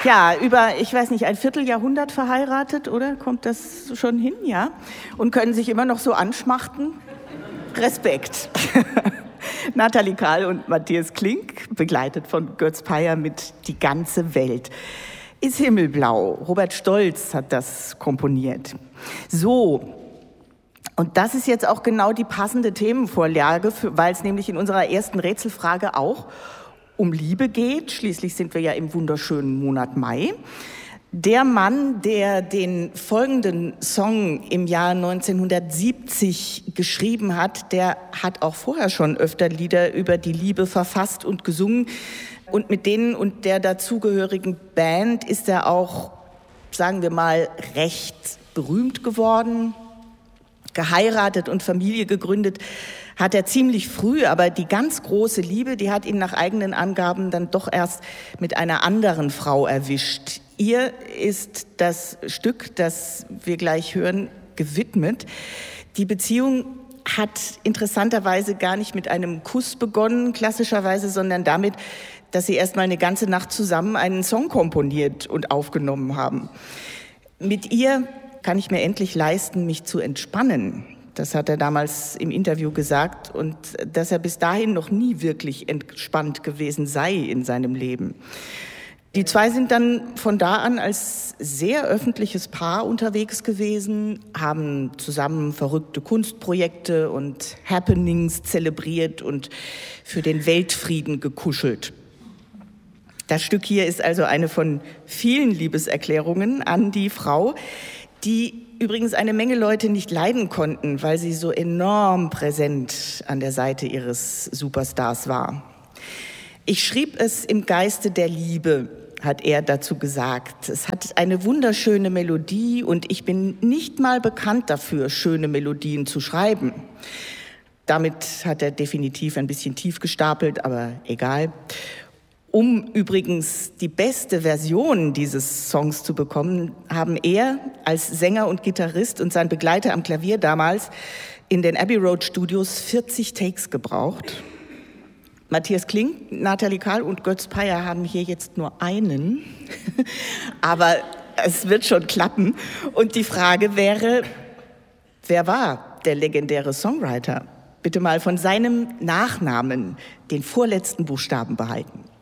Ja, über, ich weiß nicht, ein Vierteljahrhundert verheiratet, oder? Kommt das schon hin, ja? Und können sich immer noch so anschmachten? Respekt. Nathalie Kahl und Matthias Klink, begleitet von Götz Peyer mit Die ganze Welt ist himmelblau. Robert Stolz hat das komponiert. So, und das ist jetzt auch genau die passende Themenvorlage, weil es nämlich in unserer ersten Rätselfrage auch um Liebe geht. Schließlich sind wir ja im wunderschönen Monat Mai. Der Mann, der den folgenden Song im Jahr 1970 geschrieben hat, der hat auch vorher schon öfter Lieder über die Liebe verfasst und gesungen. Und mit denen und der dazugehörigen Band ist er auch, sagen wir mal, recht berühmt geworden. Geheiratet und Familie gegründet hat er ziemlich früh, aber die ganz große Liebe, die hat ihn nach eigenen Angaben dann doch erst mit einer anderen Frau erwischt. Ihr ist das Stück, das wir gleich hören, gewidmet. Die Beziehung hat interessanterweise gar nicht mit einem Kuss begonnen, klassischerweise, sondern damit, dass sie erst mal eine ganze Nacht zusammen einen Song komponiert und aufgenommen haben. Mit ihr kann ich mir endlich leisten, mich zu entspannen. Das hat er damals im Interview gesagt und dass er bis dahin noch nie wirklich entspannt gewesen sei in seinem Leben. Die zwei sind dann von da an als sehr öffentliches Paar unterwegs gewesen, haben zusammen verrückte Kunstprojekte und Happenings zelebriert und für den Weltfrieden gekuschelt. Das Stück hier ist also eine von vielen Liebeserklärungen an die Frau, die übrigens eine Menge Leute nicht leiden konnten, weil sie so enorm präsent an der Seite ihres Superstars war. Ich schrieb es im Geiste der Liebe, hat er dazu gesagt. Es hat eine wunderschöne Melodie und ich bin nicht mal bekannt dafür, schöne Melodien zu schreiben. Damit hat er definitiv ein bisschen tief gestapelt, aber egal. Um übrigens die beste Version dieses Songs zu bekommen, haben er als Sänger und Gitarrist und sein Begleiter am Klavier damals in den Abbey Road Studios 40 Takes gebraucht. Matthias Klink, Nathalie Kahl und Götz Peyer haben hier jetzt nur einen, aber es wird schon klappen. Und die Frage wäre, wer war der legendäre Songwriter? Bitte mal von seinem Nachnamen den vorletzten Buchstaben behalten.